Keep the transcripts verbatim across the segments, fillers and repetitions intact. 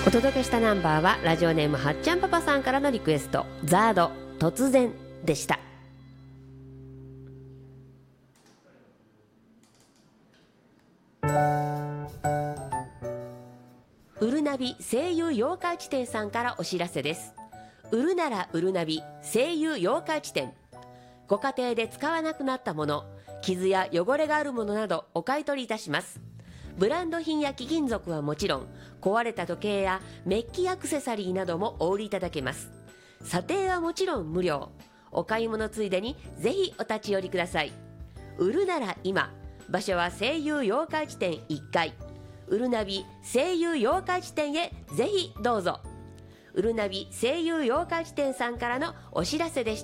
お届けしたナンバーはラジオネームはっちゃんパパさんからのリクエスト、ザード突然でした。うるなび声優妖怪辞典さんからお知らせです。売るならうるなび声優妖怪辞典。ご家庭で使わなくなったもの、傷や汚れがあるものなどお買い取りいたします。ブランド品や貴金属はもちろん、壊れた時計やメッキアクセサリーなどもお売りいただけます。査定はもちろん無料。お買い物ついでにぜひお立ち寄りください。売るなら今、場所は声優妖怪辞典いっかい。うるなび声優妖怪辞典へぜひどうぞ。うるなび声優妖怪辞典さんからのお知らせでした。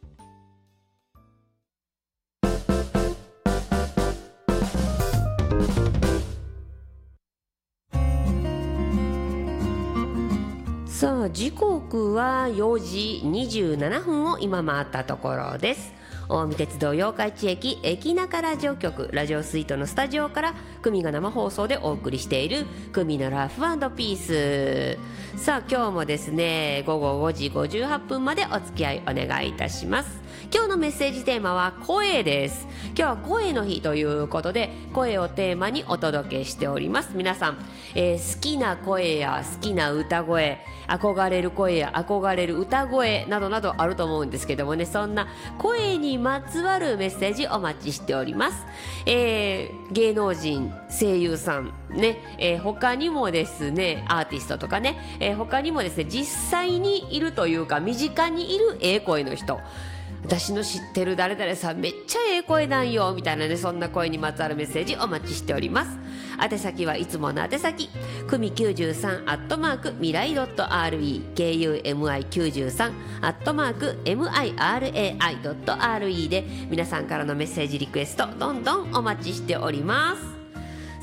さあ時刻はよじにじゅうななふんを今回ったところです。近江鉄道八日市駅駅中ラジオ局ラジオスイートのスタジオから久美が生放送でお送りしている久美のラフ&ピース。さあ今日もですねごごごじごじゅうはっぷんまでお付き合いお願いいたします。今日のメッセージテーマは声です。今日は声の日ということで声をテーマにお届けしております。皆さん、えー、好きな声や好きな歌声、憧れる声や憧れる歌声などなどあると思うんですけどもね、そんな声にまつわるメッセージお待ちしております。えー、芸能人、声優さんね、えー、他にもですねアーティストとかね、えー、他にもですね実際にいるというか身近にいるええ声の人、私の知ってる誰々さんめっちゃええ声なんよみたいなね、そんな声にまつわるメッセージお待ちしております。宛先はいつもの宛先、くみきゅうじゅうさんアットマークミライドット アールイー ケーユーエムアイきゅうじゅうさんアットマーク エムアイアールエーアイドット アールイー で皆さんからのメッセージリクエストどんどんお待ちしております。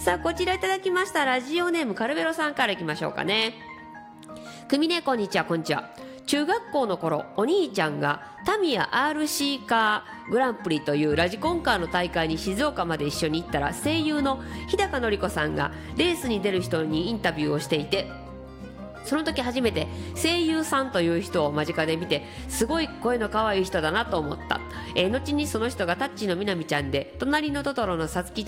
さあこちらいただきましたラジオネームカルベロさんからいきましょうかね。くみねこんにちは。こんにちは。中学校の頃お兄ちゃんがタミヤ アールシー カーグランプリというラジコンカーの大会に静岡まで一緒に行ったら、声優の日高のり子さんがレースに出る人にインタビューをしていて、その時初めて声優さんという人を間近で見てすごい声の可愛い人だなと思った。えー、後にその人がタッチのみなみちゃんで隣のトトロのさつき